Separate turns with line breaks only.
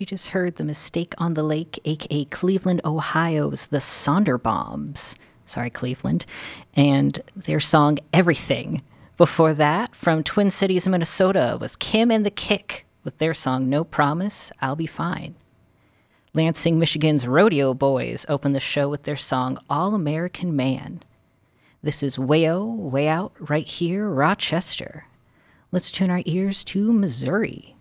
You just heard The Mistake on the Lake, aka Cleveland, Ohio's The Sonderbombs. Sorry, Cleveland. And their song Everything. Before that, from Twin Cities, Minnesota, was Kim and the Kick with their song No Promise, I'll Be Fine. Lansing, Michigan's Rodeo Boys opened the show with their song All American Man. This is Way Out, right here, Rochester. Let's tune our ears to Missouri.